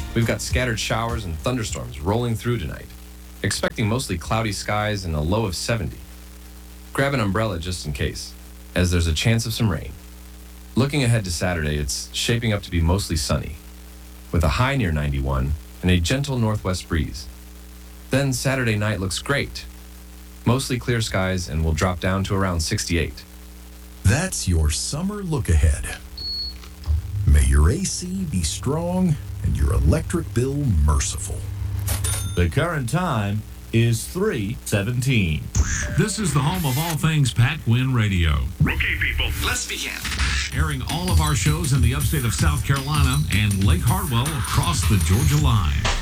We've got scattered showers and thunderstorms rolling through tonight. Expecting mostly cloudy skies and a low of 70. Grab an umbrella just in case, as there's a chance of some rain. Looking ahead to Saturday, it's shaping up to be mostly sunny, with a high near 91 and a gentle northwest breeze. Then Saturday night looks great. Mostly clear skies and will drop down to around 68. That's your summer look ahead. May your AC be strong and your electric bill merciful. The current time is 3:17. This is the home of all things Pat Gwynn Radio. Okay, people, let's begin. Airing all of our shows in the upstate of South Carolina and Lake Hartwell across the Georgia line.